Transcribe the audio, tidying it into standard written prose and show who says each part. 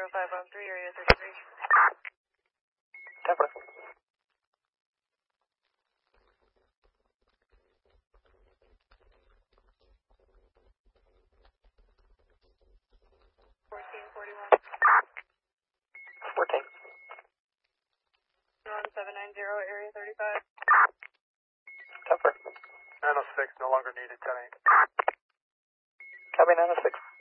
Speaker 1: 513, area 33.
Speaker 2: Temper.
Speaker 1: 1441.
Speaker 2: 14.
Speaker 1: 1790, area 35.
Speaker 2: Temper.
Speaker 3: 906, no longer needed, 10-8.
Speaker 2: Copy 906.